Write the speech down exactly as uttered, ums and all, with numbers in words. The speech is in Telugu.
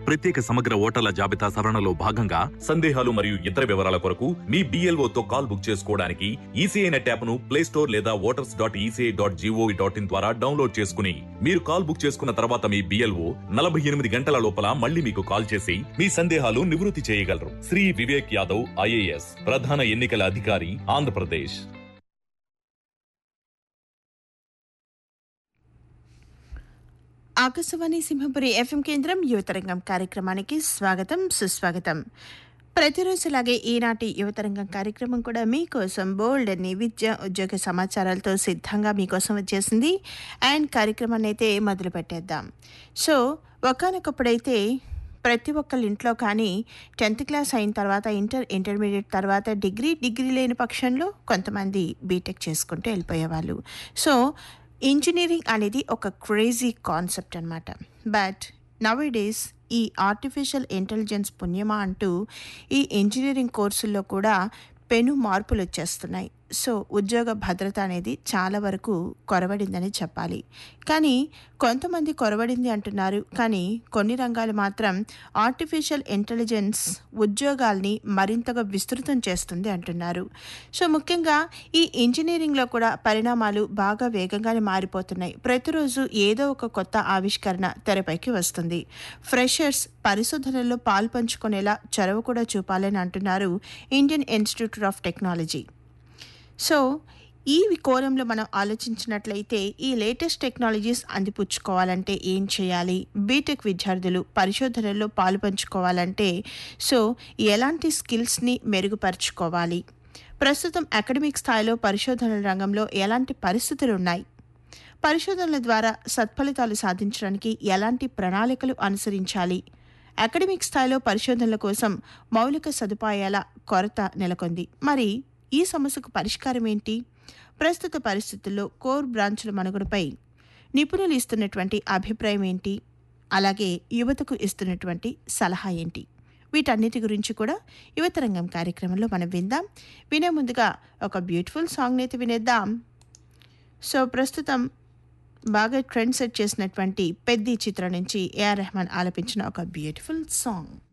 ప్రత్యేక సమగ్ర ఓటర్ల జాబితా సవరణలో భాగంగా సందేహాలు మరియు ఇతర వివరాల కొరకు మీ బిఎల్ఓ తో కాల్ బుక్ చేసుకోవడానికి ఈసీఐ నెట్ యాప్ ను ప్లే స్టోర్ లేదా voters dot ECI dot GOV dot in ద్వారా డౌన్లోడ్ చేసుకుని మీరు కాల్ బుక్ చేసుకున్న తర్వాత మీ బిఎల్ఓ నలభై ఎనిమిది గంటల లోపల మళ్ళీ మీకు కాల్ చేసి మీ సందేహాలు నివృత్తి చేయగలరు. శ్రీ వివేక్ యాదవ్ ఐఏఎస్ ప్రధాన ఎన్నికల అధికారి, ఆంధ్రప్రదేశ్. ఆకాశవాణి సింహపురి ఎఫ్ఎం కేంద్రం యువతరంగం కార్యక్రమానికి స్వాగతం, సుస్వాగతం. ప్రతిరోజులాగే ఈనాటి యువతరంగం కార్యక్రమం కూడా మీకోసం బోల్డ్ అన్ని విద్య ఉద్యోగ సమాచారాలతో సిద్ధంగా మీకోసం వచ్చేసింది. అండ్ కార్యక్రమాన్ని అయితే మొదలు పెట్టేద్దాం. సో ఒకానొకప్పుడైతే ప్రతి ఒక్కళ్ళ ఇంట్లో కానీ టెన్త్ క్లాస్ అయిన తర్వాత ఇంటర్ ఇంటర్మీడియట్ తర్వాత డిగ్రీ డిగ్రీ లేని పక్షంలో కొంతమంది బీటెక్ చేసుకుంటూ వెళ్ళిపోయేవాళ్ళు. సో ఇంజనీరింగ్ అనేది ఒక క్రేజీ కాన్సెప్ట్ అనమాట. బట్ నవ్ డేస్ ఈ ఆర్టిఫిషియల్ ఇంటెలిజెన్స్ పుణ్యమా అంటూ ఈ ఇంజనీరింగ్ కోర్సుల్లో కూడా పెను మార్పులు వచ్చేస్తున్నాయి. సో ఉద్యోగ భద్రత అనేది చాలా వరకు కొరవడిందని చెప్పాలి. కానీ కొంతమంది కొరవడింది అంటున్నారు, కానీ కొన్ని రంగాలు మాత్రం ఆర్టిఫిషియల్ ఇంటెలిజెన్స్ ఉద్యోగాల్ని మరింతగా విస్తృతం చేస్తుంది అంటున్నారు. సో ముఖ్యంగా ఈ ఇంజనీరింగ్లో కూడా పరిణామాలు బాగా వేగంగానే మారిపోతున్నాయి. ప్రతిరోజు ఏదో ఒక కొత్త ఆవిష్కరణ తెరపైకి వస్తుంది. ఫ్రెషర్స్ పరిశోధనల్లో పాలు పంచుకునేలా చొరవ కూడా చూపాలని అంటున్నారు Indian institute of technology. So ఈ కోణంలో మనం ఆలోచించినట్లయితే ఈ లేటెస్ట్ టెక్నాలజీస్ అందిపుచ్చుకోవాలంటే ఏం చేయాలి, బీటెక్ విద్యార్థులు పరిశోధనల్లో పాలు పంచుకోవాలంటే సో ఎలాంటి స్కిల్స్ని మెరుగుపరుచుకోవాలి, ప్రస్తుతం అకాడమిక్ స్థాయిలో పరిశోధనల రంగంలో ఎలాంటి పరిస్థితులు ఉన్నాయి, పరిశోధనల ద్వారా సత్ఫలితాలు సాధించడానికి ఎలాంటి ప్రణాళికలు అనుసరించాలి, అకాడమిక్ స్థాయిలో పరిశోధనల కోసం మౌలిక సదుపాయాల కొరత నెలకొంది. మరి ఈ సమస్యకు పరిష్కారం ఏంటి, ప్రస్తుత పరిస్థితుల్లో కోర్ బ్రాంచ్ల మనుగడపై నిపుణులు ఇస్తున్నటువంటి అభిప్రాయం ఏంటి, అలాగే యువతకు ఇస్తున్నటువంటి సలహా ఏంటి, వీటన్నిటి గురించి కూడా యువతరంగం కార్యక్రమంలో మనం విందాం. వినే ముందుగా ఒక బ్యూటిఫుల్ సాంగ్ని అయితే వినేద్దాం. సో ప్రస్తుతం బాగా ట్రెండ్ సెట్ చేసినటువంటి పెద్ది చిత్రం నుంచి ఏఆర్ రెహమాన్ ఆలపించిన ఒక బ్యూటిఫుల్ సాంగ్.